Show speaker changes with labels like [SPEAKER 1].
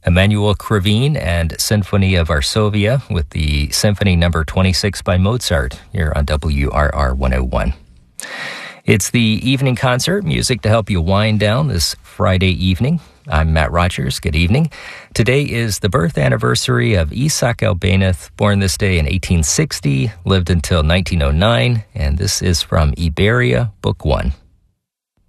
[SPEAKER 1] Emanuel Krivine and Symphony of Varsovia with the Symphony Number 26 by Mozart here on WRR 101. It's the evening concert, music to help you wind down this Friday evening. I'm Matt Rogers. Good evening. Today is the birth anniversary of Isaac Albéniz, born this day in 1860, lived until 1909, and this is from Iberia, Book 1.